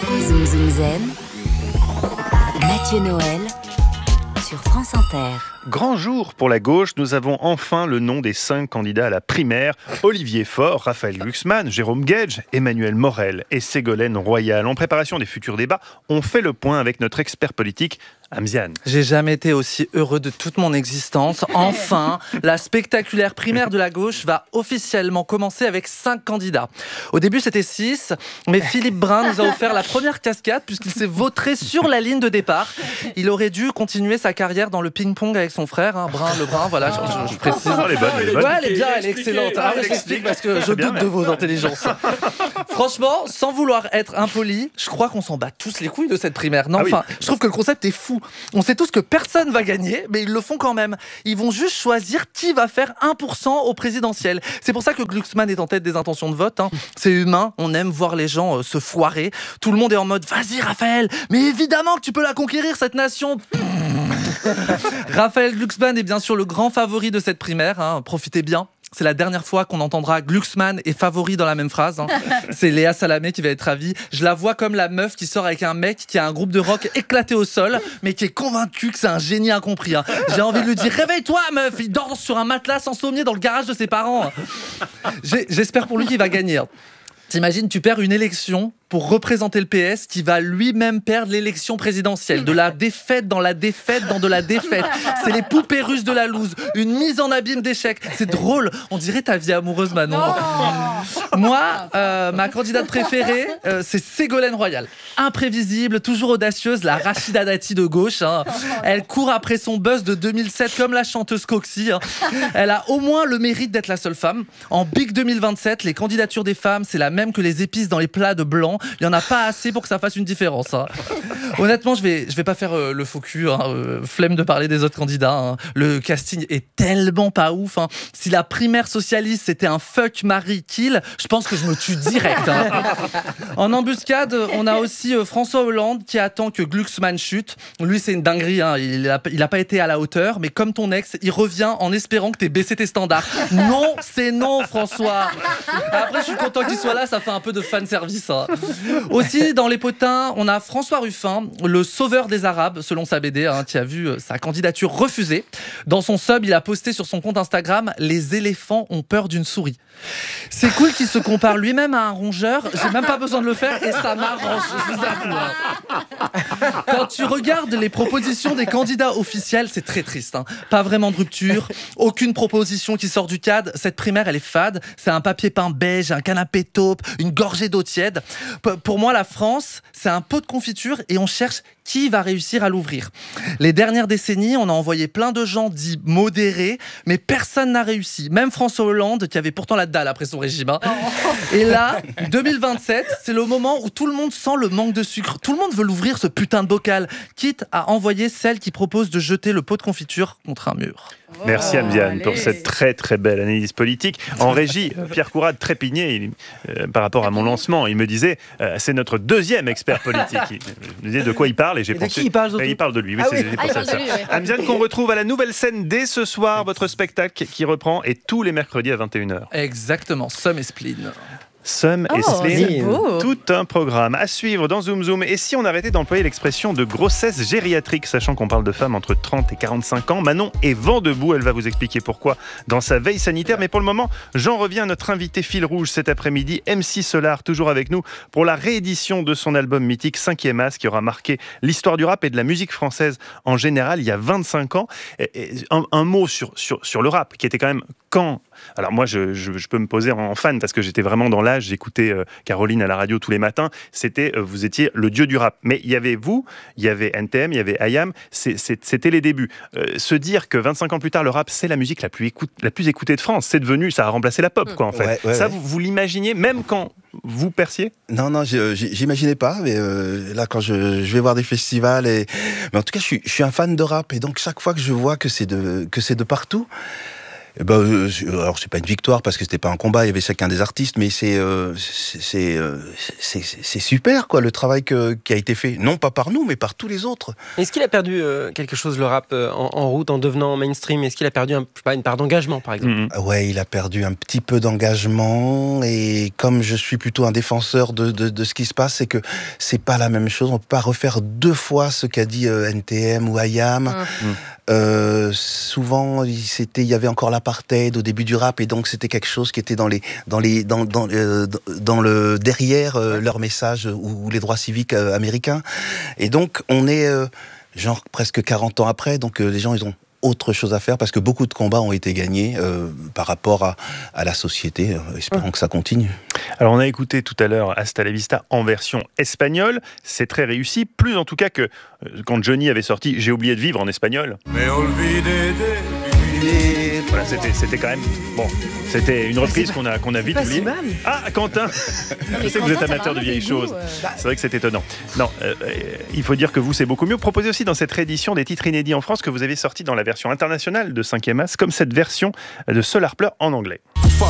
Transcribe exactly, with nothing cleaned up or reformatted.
Zoom Zoom Zen, Mathieu Noël sur France Inter. Grand jour pour la gauche, nous avons enfin le nom des cinq candidats à la primaire. Olivier Faure, Raphaël Glucksmann, Jérôme Guedj, Emmanuel Morel et Ségolène Royal. En préparation des futurs débats, on fait le point avec notre expert politique, Amziane. J'ai jamais été aussi heureux de toute mon existence. Enfin, la spectaculaire primaire de la gauche va officiellement commencer avec cinq candidats. Au début, c'était six, mais Philippe Brun nous a offert la première cascade puisqu'il s'est vautré sur la ligne de départ. Il aurait dû continuer sa carrière dans le ping-pong avec son frère, hein, Brun, le Brun, voilà, je, je, je précise. Oh, elle est bonne, elle est bonne. Ouais, elle est bien, elle est excellente. Ah, je l'explique parce que je doute de vos intelligences. Franchement, sans vouloir être impoli, je crois qu'on s'en bat tous les couilles de cette primaire. Non, ah oui. enfin, je trouve que le concept est fou. On sait tous que personne va gagner, mais ils le font quand même. Ils vont juste choisir qui va faire un pour cent au présidentiel. C'est pour ça que Glucksmann est en tête des intentions de vote. Hein. C'est humain, on aime voir les gens euh, se foirer. Tout le monde est en mode « Vas-y Raphaël, mais évidemment que tu peux la conquérir cette nation !» Raphaël Glucksmann est bien sûr le grand favori de cette primaire. Hein. Profitez bien. C'est la dernière fois qu'on entendra Glucksmann et favori dans la même phrase. Hein. C'est Léa Salamé qui va être ravie. Je la vois comme la meuf qui sort avec un mec qui a un groupe de rock éclaté au sol, mais qui est convaincu que c'est un génie incompris. Hein. J'ai envie de lui dire « Réveille-toi, meuf !» Il dort sur un matelas sans sommier dans le garage de ses parents. J'ai, j'espère pour lui qu'il va gagner. T'imagines, tu perds une élection pour représenter le P S qui va lui-même perdre l'élection présidentielle. De la défaite dans la défaite dans de la défaite. C'est les poupées russes de la loose. Une mise en abîme d'échecs. C'est drôle. On dirait ta vie amoureuse, Manon. Oh. Moi, euh, ma candidate préférée, euh, c'est Ségolène Royal. Imprévisible, toujours audacieuse, la Rachida Dati de gauche. Hein. Elle court après son buzz de deux mille sept comme la chanteuse Coxy. Hein. Elle a au moins le mérite d'être la seule femme. En Big deux mille vingt-sept, les candidatures des femmes, c'est la même que les épices dans les plats de blanc. Il n'y en a pas assez pour que ça fasse une différence. Hein. Honnêtement, je vais, je vais pas faire euh, le faux cul, hein, euh, flemme de parler des autres candidats. Hein. Le casting est tellement pas ouf. Hein. Si la primaire socialiste c'était un fuck, marry, kill, je pense que je me tue direct. Hein. En embuscade, on a aussi euh, François Hollande qui attend que Glucksmann chute. Lui, c'est une dinguerie. Hein. Il a, il a pas été à la hauteur, mais comme ton ex, il revient en espérant que t'aies baissé tes standards. Non, c'est non, François. Après, je suis content qu'il soit là. Ça fait un peu de fan service. Hein. Aussi, dans les potins, on a François Ruffin, le sauveur des Arabes, selon sa B D, hein, qui a vu euh, sa candidature refusée. Dans son sub, il a posté sur son compte Instagram « Les éléphants ont peur d'une souris ». C'est cool qu'il se compare lui-même à un rongeur. J'ai même pas besoin de le faire et ça m'arrange, je vous avoue. Hein. Quand tu regardes les propositions des candidats officiels, c'est très triste. Hein. Pas vraiment de rupture, aucune proposition qui sort du cadre. Cette primaire, elle est fade. C'est un papier peint beige, un canapé taupe, une gorgée d'eau tiède. P- pour moi, la France, c'est un pot de confiture et on cherche qui va réussir à l'ouvrir. Les dernières décennies, on a envoyé plein de gens dits modérés, mais personne n'a réussi. Même François Hollande, qui avait pourtant la dalle après son régime. Hein. Et là, deux mille vingt-sept, c'est le moment où tout le monde sent le manque de sucre. Tout le monde veut l'ouvrir, ce putain de bocal, quitte à envoyer celle qui propose de jeter le pot de confiture contre un mur. Merci Amziane pour cette très très belle analyse politique. En régie, Pierre Courade trépignait il, euh, par rapport à mon lancement. Il me disait, euh, c'est notre deuxième expert politique. Il me disait de quoi il parle et j'ai et pensé... De qui il parle, et il parle de lui. Oui, ah c'est, oui. c'est Ah, pour ça, ça. lui, ouais. Amziane qu'on retrouve à la nouvelle scène dès ce soir, votre spectacle qui reprend et tous les mercredis à vingt et une heures. Exactement, Somme et Spleen. Somme et Oh, Spleen, c'est beau. tout un programme à suivre dans Zoom Zoom. Et si on arrêtait d'employer l'expression de grossesse gériatrique, sachant qu'on parle de femmes entre trente et quarante-cinq ans, Manon est vent debout, elle va vous expliquer pourquoi dans sa veille sanitaire. Mais pour le moment, j'en reviens à notre invité fil rouge cet après-midi, M C Solar, toujours avec nous pour la réédition de son album mythique cinquième As, qui aura marqué l'histoire du rap et de la musique française en général il y a vingt-cinq ans. Et, et un, un mot sur, sur, sur le rap, qui était quand même quand... Alors moi, je, je, je peux me poser en fan parce que j'étais vraiment dans l'âge, j'écoutais euh, Caroline à la radio tous les matins, c'était, euh, vous étiez le dieu du rap. Mais il y avait vous, il y avait N T M, il y avait I A M, c'est, c'est, c'était les débuts. Euh, se dire que vingt-cinq ans plus tard, le rap, c'est la musique la plus, écoute, la plus écoutée de France, c'est devenu, ça a remplacé la pop, quoi, en fait. Ouais, ouais, ça, ouais. Vous, vous l'imaginiez, même quand vous perciez ? Non, non, j'ai- j'ai- j'imaginais pas, mais euh, là, quand je, je vais voir des festivals, et... mais en tout cas, je suis, je suis un fan de rap, et donc chaque fois que je vois que c'est de, que c'est de partout, Eh ben, euh, alors c'est pas une victoire parce que c'était pas un combat, il y avait chacun des artistes, mais c'est euh, c'est c'est, euh, c'est c'est super quoi le travail que, qui a été fait, non pas par nous mais par tous les autres. Est-ce qu'il a perdu euh, quelque chose le rap euh, en, en route en devenant mainstream? Est-ce qu'il a perdu un, je sais pas, une part d'engagement par exemple? Mm-hmm. Ouais, il a perdu un petit peu d'engagement et comme je suis plutôt un défenseur de de, de ce qui se passe, c'est que c'est pas la même chose. On peut pas refaire deux fois ce qu'a dit euh, N T M ou I A M. Mm. Euh, souvent, c'était, il y avait encore l'apartheid au début du rap, et donc c'était quelque chose qui était dans les, dans les, dans, dans, euh, dans le derrière euh, leur message ou, ou les droits civiques euh, américains. Et donc, on est euh, genre presque quarante ans après, donc euh, les gens ils ont autre chose à faire parce que beaucoup de combats ont été gagnés euh, par rapport à, à la société. Euh, espérons que ça continue. Alors on a écouté tout à l'heure Hasta la Vista en version espagnole, c'est très réussi, plus en tout cas que euh, quand Johnny avait sorti J'ai oublié de vivre en espagnol. Mais voilà, c'était, c'était quand même bon, c'était une reprise qu'on a qu'on a vite oubliée. Si ah Quentin, je sais que vous êtes amateur de vieilles choses. Goûts, euh... C'est vrai que c'est étonnant. Non, euh, euh, il faut dire que vous c'est beaucoup mieux. Proposez aussi dans cette réédition des titres inédits en France que vous avez sortis dans la version internationale de cinquième As, comme cette version de Solar Pleur en anglais. Fuck